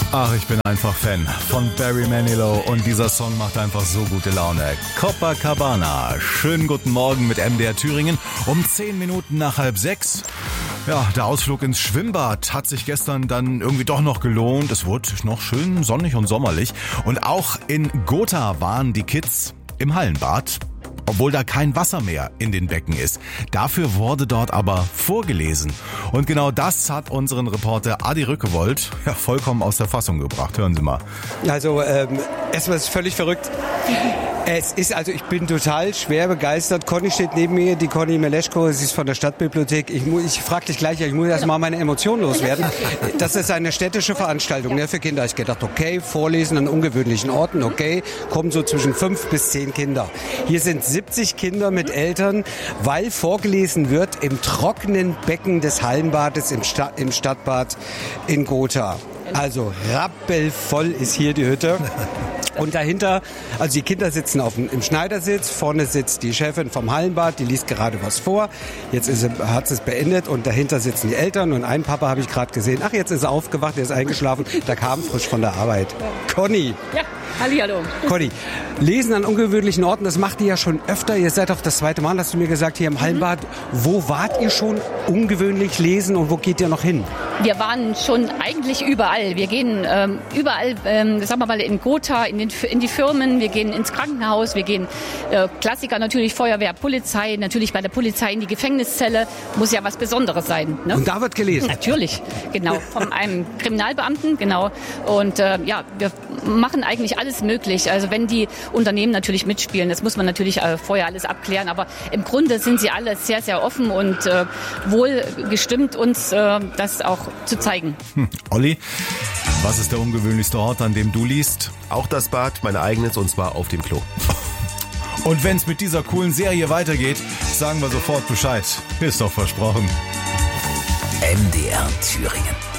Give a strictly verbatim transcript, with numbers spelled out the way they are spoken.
Ach, ich bin einfach Fan von Barry Manilow und dieser Song macht einfach so gute Laune. Copacabana. Schönen guten Morgen mit M D R Thüringen um zehn Minuten nach halb sechs. Ja, der Ausflug ins Schwimmbad hat sich gestern dann irgendwie doch noch gelohnt. Es wurde noch schön sonnig und sommerlich. Und auch in Gotha waren die Kids im Hallenbad, obwohl da kein Wasser mehr in den Becken ist. Dafür wurde dort aber vorgelesen. Und genau das hat unseren Reporter Adi Rückewold ja vollkommen aus der Fassung gebracht. Hören Sie mal. Also, ähm, erstmal ist es völlig verrückt. Es ist, also ich bin total schwer begeistert. Conny steht neben mir, die Conny Meleschko, sie ist von der Stadtbibliothek. Ich, mu- ich frage dich gleich, ich muss erst mal meine Emotionen loswerden. Das ist eine städtische Veranstaltung, ne, für Kinder. Ich gedacht, okay, Vorlesen an ungewöhnlichen Orten, okay, kommen so zwischen fünf bis zehn Kinder. Hier sind siebzig Kinder mit Eltern, weil vorgelesen wird im trockenen Becken des Hallenbades im, Sta- im Stadtbad in Gotha. Also rappelvoll ist hier die Hütte. Und dahinter, also die Kinder sitzen auf dem, im Schneidersitz, vorne sitzt die Chefin vom Hallenbad, die liest gerade was vor. Jetzt ist sie, hat sie es beendet und dahinter sitzen die Eltern und einen Papa habe ich gerade gesehen. Ach, jetzt ist er aufgewacht, der ist eingeschlafen, der kam frisch von der Arbeit. Conny. Ja, hallihallo. Conny, Lesen an ungewöhnlichen Orten, das macht ihr ja schon öfter. Ihr seid doch das zweite Mal, hast du mir gesagt, hier im Hallenbad. Wo wart ihr schon ungewöhnlich lesen und wo geht ihr noch hin? Wir waren schon eigentlich überall. Wir gehen ähm, überall, ähm, sagen wir mal, in Gotha, in, den, in die Firmen, wir gehen ins Krankenhaus, wir gehen, äh, Klassiker natürlich, Feuerwehr, Polizei, natürlich bei der Polizei in die Gefängniszelle. Muss ja was Besonderes sein. Ne? Und da wird gelesen? Natürlich, genau, von einem Kriminalbeamten, genau. Und äh, ja, wir machen eigentlich alles möglich. Also wenn die Unternehmen natürlich mitspielen, das muss man natürlich äh, vorher alles abklären. Aber im Grunde sind sie alle sehr, sehr offen und äh, wohl gestimmt, uns äh, das auch zu zeigen. Hm. Olli, was ist der ungewöhnlichste Ort, an dem du liest? Auch das Bad, mein eigenes, und zwar auf dem Klo. Und wenn es mit dieser coolen Serie weitergeht, sagen wir sofort Bescheid. Ist doch versprochen. M D R Thüringen.